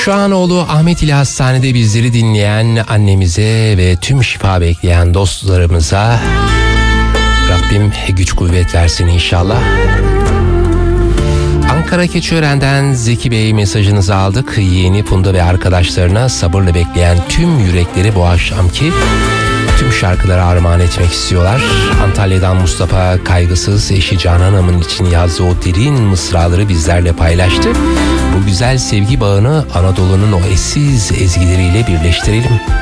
Şu an oğlu Ahmet ile hastanede bizleri dinleyen annemize ve tüm şifa bekleyen dostlarımıza Rabbim güç kuvvet versin inşallah. Ankara Keçiören'den Zeki Bey mesajınızı aldık. Yeğeni Funda ve arkadaşlarına sabırla bekleyen tüm yürekleri bu akşamki tüm şarkıları armağan etmek istiyorlar. Antalya'dan Mustafa kaygısız eşi Canan Hanım'ın için yazdığı o derin mısraları bizlerle paylaştı. Bu güzel sevgi bağını Anadolu'nun o eşsiz ezgileriyle birleştirelim.